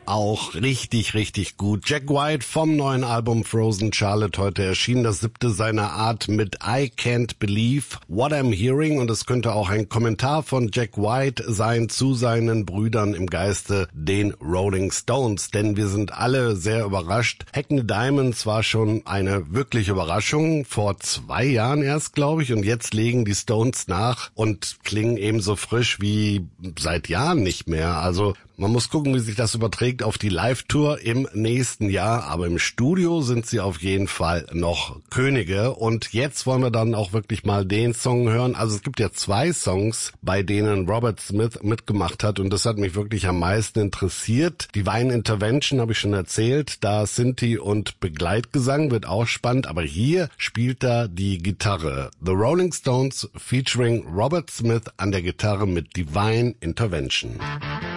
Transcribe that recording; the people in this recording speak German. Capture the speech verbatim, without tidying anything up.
auch richtig, richtig gut. Jack White vom neuen Album Frozen Charlotte, heute erschienen, das siebte seiner Art mit I Can't Believe What I'm Hearing, und es könnte auch ein Kommentar von Jack White sein zu seinen Brüdern im Geiste, den Rolling Stones, denn wir sind alle sehr überrascht. Hackney Diamonds war schon eine wirkliche Überraschung, vor zwei Jahren erst, glaube ich, und jetzt legen die Stones nach und klingen ebenso frisch wie seit Jahren nicht mehr. Also man muss gucken, wie sich das überträgt auf die Live-Tour im nächsten Jahr, aber im Studio sind sie auf jeden Fall noch Könige. Und jetzt wollen wir dann auch wirklich mal den Song hören. Also es gibt ja zwei Songs, bei denen Robert Smith mitgemacht hat, und das hat mich wirklich am meisten interessiert. Divine Intervention habe ich schon erzählt, da Sinti und Begleitgesang, wird auch spannend, aber hier spielt er die Gitarre. The Rolling Stones featuring Robert Smith an der Gitarre mit Divine Intervention.